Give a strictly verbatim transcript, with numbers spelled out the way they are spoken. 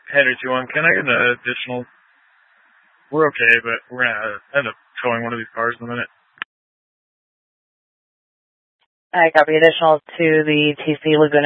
Henry two one, can I get an additional? We're okay, but we're gonna end up towing one of these cars in a minute. I copy. Additional to the T C Laguna